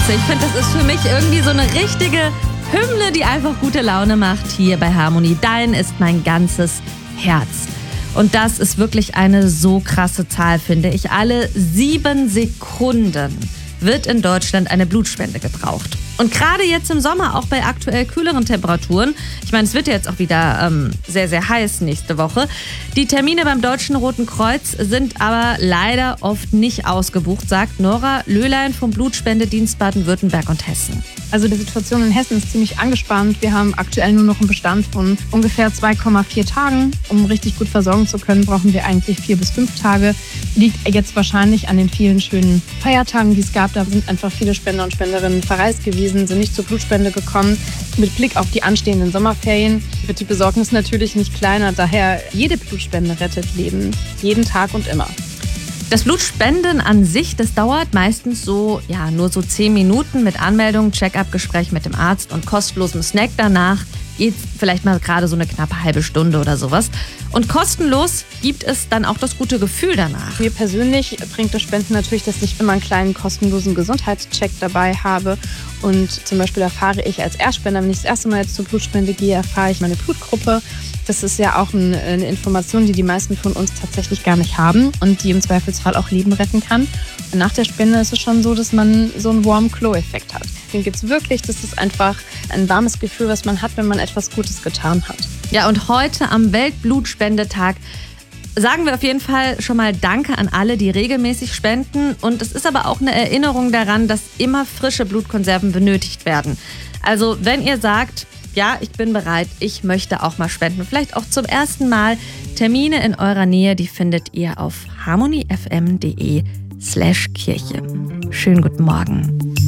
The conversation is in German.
klasse. Ich finde, das ist für mich irgendwie so eine richtige Hymne, die einfach gute Laune macht hier bei Harmonie. Dein ist mein ganzes Herz. Und das ist wirklich eine so krasse Zahl, finde ich. Alle 7 Sekunden wird in Deutschland eine Blutspende gebraucht. Und gerade jetzt im Sommer, auch bei aktuell kühleren Temperaturen, ich meine, es wird ja jetzt auch wieder sehr, sehr heiß nächste Woche. Die Termine beim Deutschen Roten Kreuz sind aber leider oft nicht ausgebucht, sagt Nora Löhlein vom Blutspendedienst Baden-Württemberg und Hessen. Also die Situation in Hessen ist ziemlich angespannt. Wir haben aktuell nur noch einen Bestand von ungefähr 2,4 Tagen. Um richtig gut versorgen zu können, brauchen wir eigentlich 4 bis 5 Tage. Liegt jetzt wahrscheinlich an den vielen schönen Feiertagen, die es gab. Da sind einfach viele Spender und Spenderinnen verreist gewesen, sind nicht zur Blutspende gekommen. Mit Blick auf die anstehenden Sommerferien wird die Besorgnis natürlich nicht kleiner. Daher, jede Blutspende rettet Leben. Jeden Tag und immer. Das Blutspenden an sich, das dauert meistens nur so 10 Minuten mit Anmeldung, Check-up-Gespräch mit dem Arzt und kostenlosem Snack danach. Geht vielleicht mal gerade so eine knappe halbe Stunde oder sowas. Und kostenlos gibt es dann auch das gute Gefühl danach. Mir persönlich bringt das Spenden natürlich, dass ich immer einen kleinen kostenlosen Gesundheitscheck dabei habe. Und zum Beispiel erfahre ich als Erstspender, wenn ich das erste Mal jetzt zur Blutspende gehe, erfahre ich meine Blutgruppe. Das ist ja auch eine Information, die die meisten von uns tatsächlich gar nicht haben und die im Zweifelsfall auch Leben retten kann. Und nach der Spende ist es schon so, dass man so einen Warm-Glow-Effekt hat. Den gibt es wirklich. Das ist einfach ein warmes Gefühl, was man hat, wenn man etwas Gutes getan hat. Ja, und heute am Weltblutspendetag sagen wir auf jeden Fall schon mal Danke an alle, die regelmäßig spenden. Und es ist aber auch eine Erinnerung daran, dass immer frische Blutkonserven benötigt werden. Also wenn ihr sagt, ja, ich bin bereit, ich möchte auch mal spenden, vielleicht auch zum ersten Mal, Termine in eurer Nähe, die findet ihr auf harmonyfm.de/Kirche. Schönen guten Morgen.